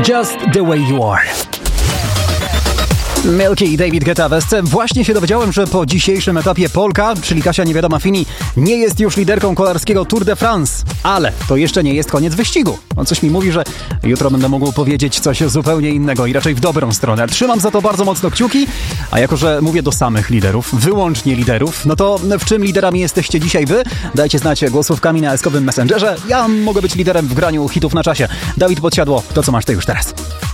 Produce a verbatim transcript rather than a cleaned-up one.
Just the way you are. Milky i David Guetta w Esce. Właśnie się dowiedziałem, że po dzisiejszym etapie Polka, czyli Kasia Niewiadoma Fini, nie jest już liderką kolarskiego Tour de France. Ale to jeszcze nie jest koniec wyścigu. No coś mi mówi, że jutro będę mógł powiedzieć coś zupełnie innego i raczej w dobrą stronę. Trzymam za to bardzo mocno kciuki, a jako, że mówię do samych liderów, wyłącznie liderów, no to w czym liderami jesteście dzisiaj wy? Dajcie znać głosówkami na eskowym Messengerze. Ja mogę być liderem w graniu hitów na czasie. Dawid Podsiadło, to co masz ty już teraz?